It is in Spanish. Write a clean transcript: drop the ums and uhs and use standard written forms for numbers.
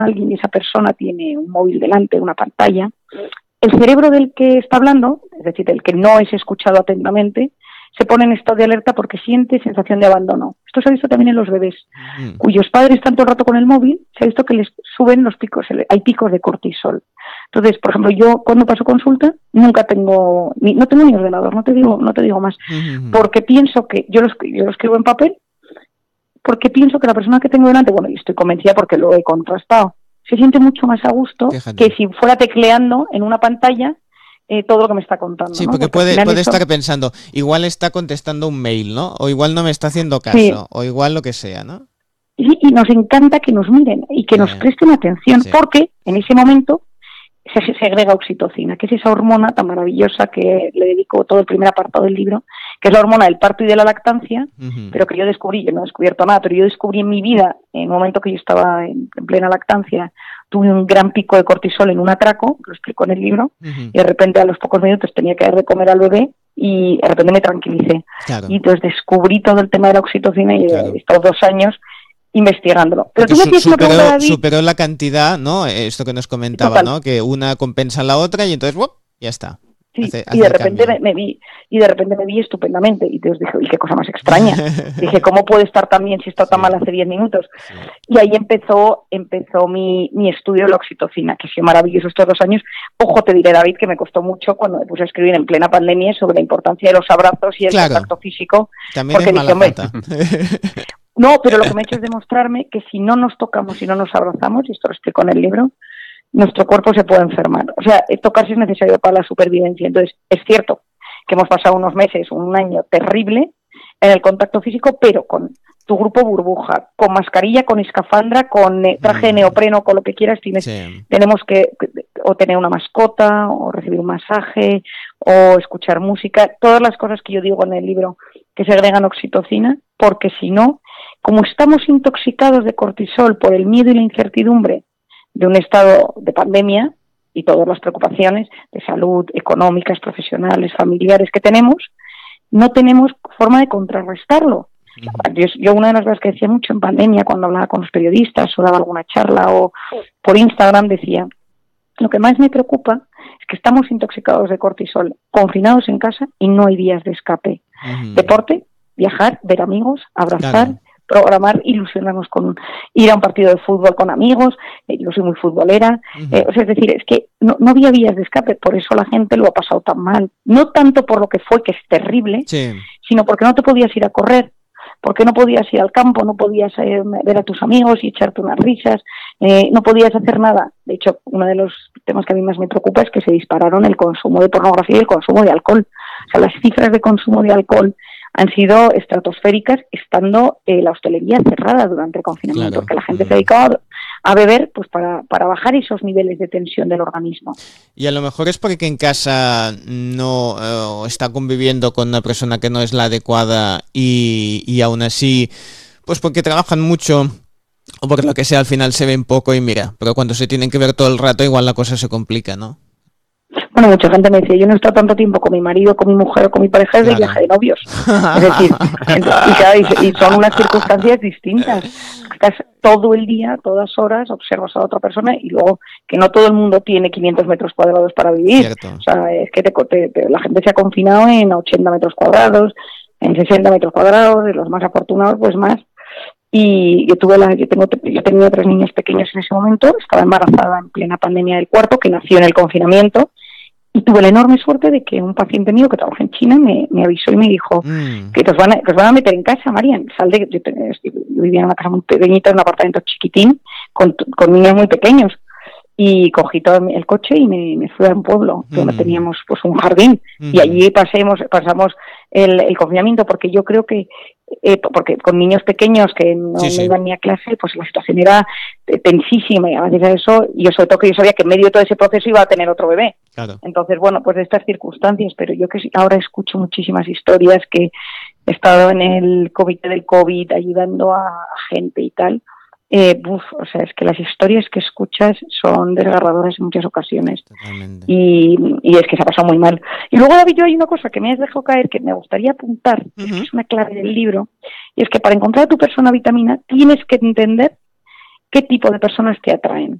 alguien y esa persona tiene un móvil delante, una pantalla, el cerebro del que está hablando, es decir, del que no es escuchado atentamente, se pone en estado de alerta porque siente sensación de abandono. Esto se ha visto también en los bebés, cuyos padres están todo el rato con el móvil, se ha visto que les suben los picos, hay picos de cortisol. Entonces, por ejemplo, yo cuando paso consulta nunca tengo, no tengo ni ordenador, no te digo más, porque pienso que yo lo escribo en papel, porque pienso que la persona que tengo delante, bueno, y estoy convencida porque lo he contrastado, se siente mucho más a gusto que si fuera tecleando en una pantalla todo lo que me está contando. Sí, ¿no? porque puede estar pensando, igual está contestando un mail, ¿no? O igual no me está haciendo caso, sí. O igual lo que sea, ¿no? Y nos encanta que nos miren y que nos presten atención, porque en ese momento se segrega oxitocina, que es esa hormona tan maravillosa que le dedico todo el primer apartado del libro, que es la hormona del parto y de la lactancia, pero que yo no he descubierto nada, pero yo descubrí en mi vida, en el momento que yo estaba en plena lactancia, tuve un gran pico de cortisol en un atraco, lo explico en el libro, y de repente a los pocos minutos tenía que dar de comer al bebé y de repente me tranquilicé. Claro. Y entonces descubrí todo el tema de la oxitocina y he estado 2 años investigándolo. Pero superó la cantidad, ¿no? Esto que nos comentaba, total, ¿no? Que una compensa a la otra y entonces ¡buop! Ya está. Sí, y de repente me vi estupendamente y entonces dije, uy, qué cosa más extraña. Dije, ¿cómo puede estar tan bien si está tan mal hace 10 minutos? Sí. Y ahí empezó mi estudio de la oxitocina, que ha sido maravilloso estos 2 años. Ojo, te diré, David, que me costó mucho cuando me puse a escribir en plena pandemia sobre la importancia de los abrazos y el contacto físico. También porque es mala pata. No, pero lo que me ha hecho es demostrarme que si no nos tocamos y no nos abrazamos, y esto lo explico en el libro, nuestro cuerpo se puede enfermar. O sea, tocarse es necesario para la supervivencia. Entonces, es cierto que hemos pasado unos meses, un año terrible en el contacto físico, pero con tu grupo burbuja, con mascarilla, con escafandra, con traje de neopreno, con lo que quieras, tenemos que o tener una mascota, o recibir un masaje, o escuchar música, todas las cosas que yo digo en el libro que segregan oxitocina, porque si no, como estamos intoxicados de cortisol por el miedo y la incertidumbre de un estado de pandemia y todas las preocupaciones de salud, económicas, profesionales, familiares que tenemos, no tenemos forma de contrarrestarlo. Yo una de las cosas que decía mucho en pandemia cuando hablaba con los periodistas o daba alguna charla o por Instagram decía, lo que más me preocupa es que estamos intoxicados de cortisol, confinados en casa y no hay vías de escape. Deporte, viajar, ver amigos, abrazar, programar, ilusionarnos con ir a un partido de fútbol con amigos, yo soy muy futbolera, o sea, es decir, es que no había vías de escape, por eso la gente lo ha pasado tan mal, no tanto por lo que fue, que es terrible, sino porque no te podías ir a correr, porque no podías ir al campo, no podías ver a tus amigos y echarte unas risas, no podías hacer nada. De hecho, uno de los temas que a mí más me preocupa es que se dispararon el consumo de pornografía y el consumo de alcohol. O sea, las cifras de consumo de alcohol han sido estratosféricas estando la hostelería cerrada durante el confinamiento, porque la gente se dedicaba a beber pues para bajar esos niveles de tensión del organismo. Y a lo mejor es porque en casa no está conviviendo con una persona que no es la adecuada y aún así, pues porque trabajan mucho o por lo que sea, al final se ven poco y mira, pero cuando se tienen que ver todo el rato igual la cosa se complica, ¿no? Bueno, mucha gente me decía, yo no he estado tanto tiempo con mi marido, con mi mujer o con mi pareja desde el viaje de novios. Es decir, y son unas circunstancias distintas. Estás todo el día, todas horas, observas a la otra persona y luego que no todo el mundo tiene 500 metros cuadrados para vivir. Cierto. O sea, es que la gente se ha confinado en 80 metros cuadrados, en 60 metros cuadrados, de los más afortunados, pues más. Y yo tenía 3 niños pequeños en ese momento, estaba embarazada en plena pandemia del cuarto, que nació en el confinamiento, y tuve la enorme suerte de que un paciente mío que trabaja en China me avisó y me dijo que os van a meter en casa, Marian, yo vivía en una casa muy pequeñita, en un apartamento chiquitín, con niños muy pequeños, y cogí todo el coche y me fui a un pueblo donde teníamos pues un jardín, y allí pasamos el confinamiento, porque yo creo que porque con niños pequeños que no iban ni a clase, pues la situación era tensísima, y a veces eso, y yo sobre todo que yo sabía que en medio de todo ese proceso iba a tener otro bebé. Claro. Entonces, bueno, pues de estas circunstancias, pero yo que ahora escucho muchísimas historias, que he estado en el comité del COVID ayudando a gente y tal, o sea, es que las historias que escuchas son desgarradoras en muchas ocasiones. Totalmente. Y es que se ha pasado muy mal. Y luego, David, yo hay una cosa que me has dejado caer que me gustaría apuntar, que es una clave del libro, y es que para encontrar a tu persona vitamina tienes que entender qué tipo de personas te atraen.